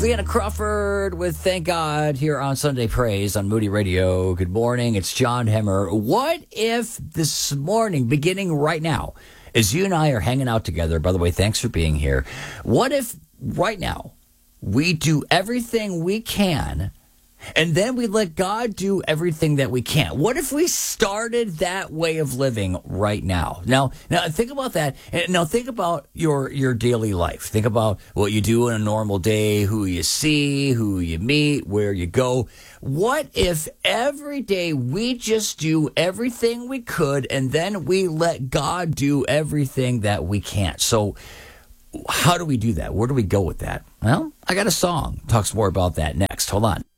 Leanna Crawford with Thank God here on Sunday Praise on Moody Radio. Good morning. It's John Hemmer. What if this morning, beginning right now, as you and I are hanging out together, by the way, thanks for being here. What if right now we do everything we can and then we let God do everything that we can't? What if we started that way of living right now? Now think about that. Now think about your daily life. Think about what you do in a normal day, who you see, who you meet, where you go. What if every day we just do everything we could and then we let God do everything that we can't? So how do we do that? Where do we go with that? Well, I got a song. Talks more about that next. Hold on.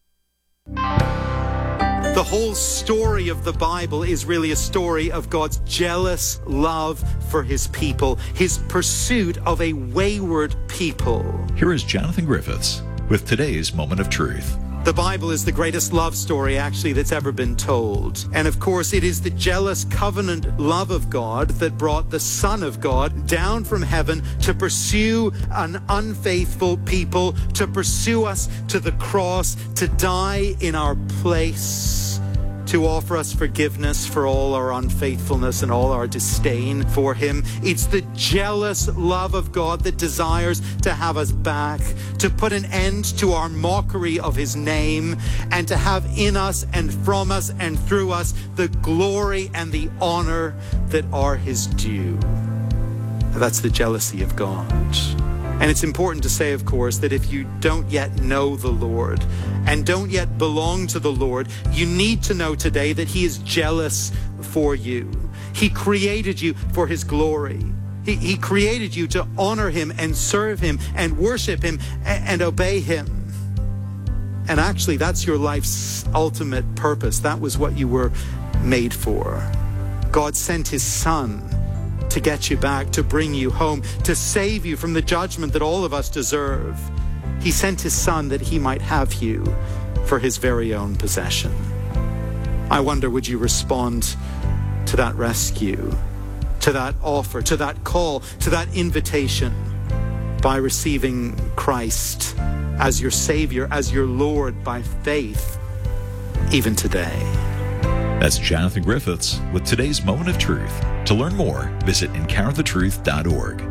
The whole story of the Bible is really a story of God's jealous love for his people, his pursuit of a wayward people. Here is Jonathan Griffiths with today's Moment of Truth. The Bible is the greatest love story, actually, that's ever been told. And of course, it is the jealous covenant love of God that brought the Son of God down from heaven to pursue an unfaithful people, to pursue us to the cross, to die in our place, to offer us forgiveness for all our unfaithfulness and all our disdain for him. It's the jealous love of God that desires to have us back, to put an end to our mockery of his name, and to have in us and from us and through us the glory and the honor that are his due. That's the jealousy of God. And it's important to say, of course, that if you don't yet know the Lord and don't yet belong to the Lord, you need to know today that he is jealous for you. He created you for his glory. He created you to honor him and serve him and worship him and obey him. And actually, that's your life's ultimate purpose. That was what you were made for. God sent his Son to get you back, to bring you home, to save you from the judgment that all of us deserve. He sent his Son that he might have you for his very own possession. I wonder, would you respond to that rescue, to that offer, to that call, to that invitation by receiving Christ as your Savior, as your Lord by faith, even today? That's Jonathan Griffiths with today's Moment of Truth. To learn more, visit encounterthetruth.org.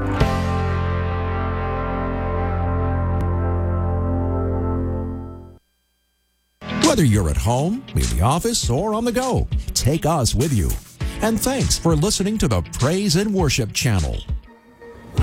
Whether you're at home, in the office, or on the go, take us with you. And thanks for listening to the Praise and Worship Channel.